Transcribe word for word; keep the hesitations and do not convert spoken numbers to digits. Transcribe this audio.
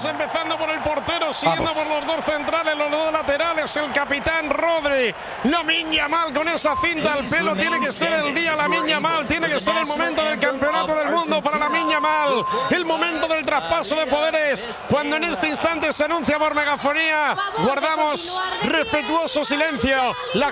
jugadas, empezando por el portero, siguiendo Vamos. por los dos centrales, los dos laterales, el capitán Rodri. Lamine Yamal con esa cinta al pelo, tiene que ser el día Lamine Yamal, tiene que ser el momento del campeonato del mundo para Lamine Yamal, el momento del traspaso de poderes, cuando en este instante se anuncia por megafonía, guardamos respetuoso silencio. La